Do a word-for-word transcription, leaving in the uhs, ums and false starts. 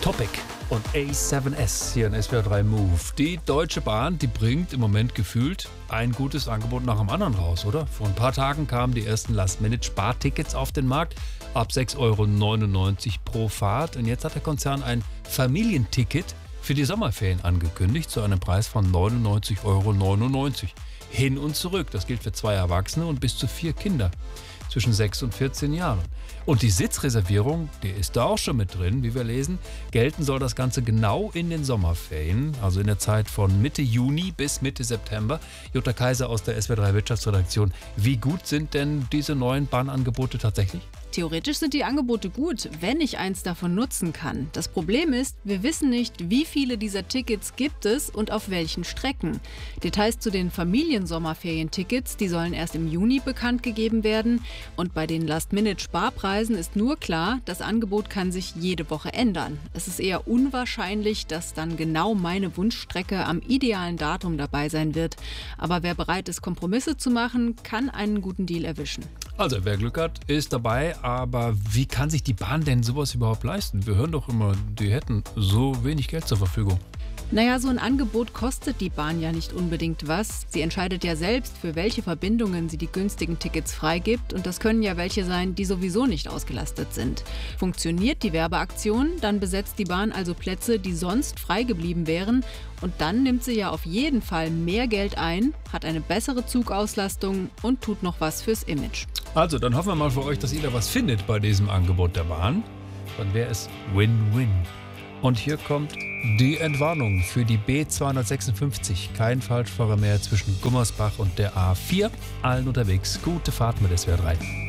Topic und A sieben S hier in S W R drei Move. Die Deutsche Bahn, die bringt im Moment gefühlt ein gutes Angebot nach dem anderen raus, oder? Vor ein paar Tagen kamen die ersten Last-Minute-Spartickets auf den Markt ab sechs Euro neunundneunzig pro Fahrt. Und jetzt hat der Konzern ein Familienticket für die Sommerferien angekündigt zu einem Preis von neunundneunzig Euro neunundneunzig. Hin und zurück. Das gilt für zwei Erwachsene und bis zu vier Kinder zwischen sechs und vierzehn Jahren. Und die Sitzreservierung, die ist da auch schon mit drin, wie wir lesen. Gelten soll das Ganze genau in den Sommerferien, also in der Zeit von Mitte Juni bis Mitte September. Jutta Kaiser aus der S W R drei Wirtschaftsredaktion. Wie gut sind denn diese neuen Bahnangebote tatsächlich? Theoretisch sind die Angebote gut, wenn ich eins davon nutzen kann. Das Problem ist, wir wissen nicht, wie viele dieser Tickets gibt es und auf welchen Strecken. Details zu den Familiensommerferientickets, die sollen erst im Juni bekannt gegeben werden. Und bei den Last-Minute-Sparpreisen ist nur klar, das Angebot kann sich jede Woche ändern. Es ist eher unwahrscheinlich, dass dann genau meine Wunschstrecke am idealen Datum dabei sein wird. Aber wer bereit ist, Kompromisse zu machen, kann einen guten Deal erwischen. Also, wer Glück hat, ist dabei. Aber wie kann sich die Bahn denn sowas überhaupt leisten? Wir hören doch immer, die hätten so wenig Geld zur Verfügung. Naja, so ein Angebot kostet die Bahn ja nicht unbedingt was. Sie entscheidet ja selbst, für welche Verbindungen sie die günstigen Tickets freigibt. Und das können ja welche sein, die sowieso nicht ausgelastet sind. Funktioniert die Werbeaktion, dann besetzt die Bahn also Plätze, die sonst frei geblieben wären. Und dann nimmt sie ja auf jeden Fall mehr Geld ein, hat eine bessere Zugauslastung und tut noch was fürs Image. Also, dann hoffen wir mal für euch, dass ihr da was findet bei diesem Angebot der Bahn. Dann wäre es Win-Win. Und hier kommt die Entwarnung für die B zweihundertsechsundfünfzig. Kein Falschfahrer mehr zwischen Gummersbach und der A vier. Allen unterwegs. Gute Fahrt mit S W R drei.